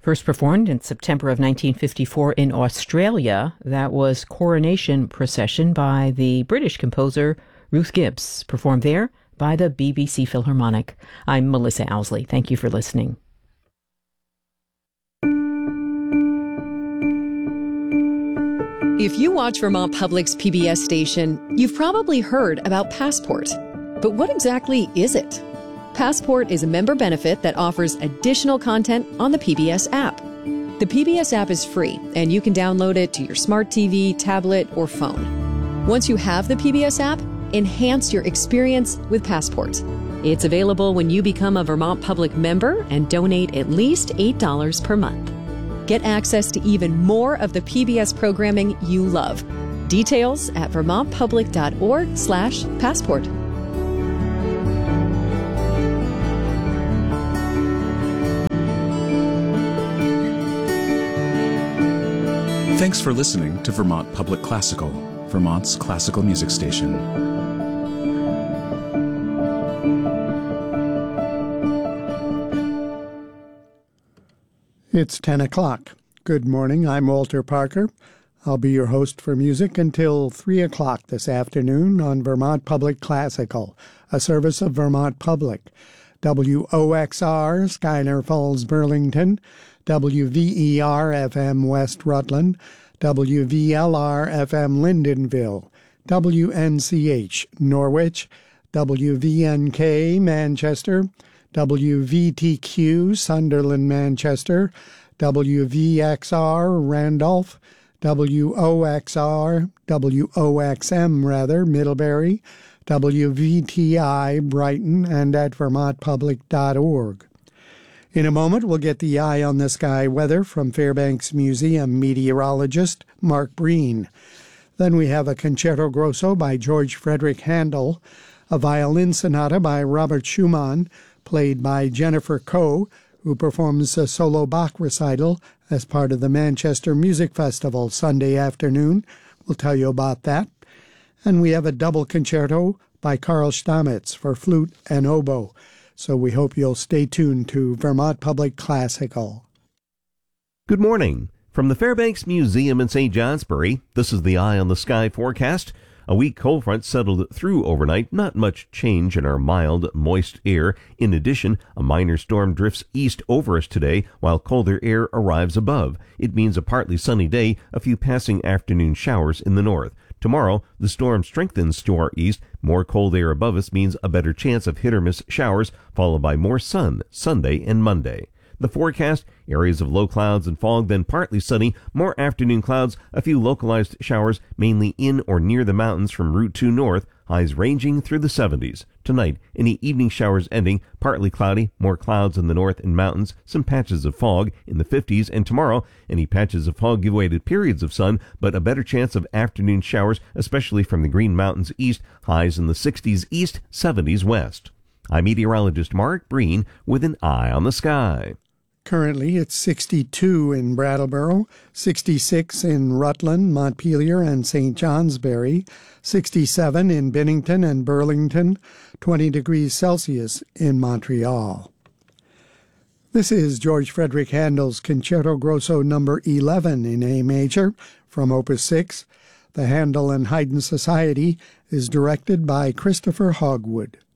First performed in September of 1954 in Australia, that was Coronation Procession by the British composer Ruth Gibbs, performed there by the BBC Philharmonic. I'm Melissa Owsley. Thank you for listening. If you watch Vermont Public's PBS station, you've probably heard about Passport. But what exactly is it? Passport is a member benefit that offers additional content on the PBS app. The PBS app is free, and you can download it to your smart TV, tablet, or phone. Once you have the PBS app, enhance your experience with Passport. It's available when you become a Vermont Public member and donate at least $8 per month. Get access to even more of the PBS programming you love. Details at vermontpublic.org/passport. Thanks for listening to Vermont Public Classical, Vermont's classical music station. It's 10 o'clock. Good morning. I'm Walter Parker. I'll be your host for music until 3 o'clock this afternoon on Vermont Public Classical, a service of Vermont Public. WOXR, Schuyler Falls, Burlington, WVER-FM West Rutland, WVLR-FM Lyndonville, WNCH Norwich, WVNK Manchester, WVTQ Sunderland Manchester, WVXR Randolph, WOXM Middlebury, WVTI Brighton, and at vermontpublic.org. In a moment, we'll get the eye on the sky weather from Fairbanks Museum meteorologist Mark Breen. Then we have a Concerto Grosso by George Frederick Handel, a violin sonata by Robert Schumann, played by Jennifer Coe, who performs a solo Bach recital as part of the Manchester Music Festival Sunday afternoon. We'll tell you about that. And we have a double concerto by Carl Stamitz for flute and oboe. So we hope you'll stay tuned to Vermont Public Classical. Good morning. From the Fairbanks Museum in St. Johnsbury, this is the Eye on the Sky forecast. A weak cold front settled through overnight, not much change in our mild, moist air. In addition, a minor storm drifts east over us today, while colder air arrives above. It means a partly sunny day, a few passing afternoon showers in the north. Tomorrow, the storm strengthens to our east. More cold air above us means a better chance of hit-or-miss showers, followed by more sun Sunday and Monday. The forecast, areas of low clouds and fog, then partly sunny, more afternoon clouds, a few localized showers, mainly in or near the mountains from Route 2 north, highs ranging through the 70s. Tonight, any evening showers ending, partly cloudy, more clouds in the north and mountains, some patches of fog in the 50s, and tomorrow, any patches of fog give way to periods of sun, but a better chance of afternoon showers, especially from the Green Mountains east, highs in the 60s east, 70s west. I'm meteorologist Mark Breen with an Eye on the Sky. Currently, it's 62 in Brattleboro, 66 in Rutland, Montpelier, and St. Johnsbury, 67 in Bennington and Burlington, 20 degrees Celsius in Montreal. This is George Frederick Handel's Concerto Grosso No. 11 in A major from Opus 6. The Handel and Haydn Society is directed by Christopher Hogwood.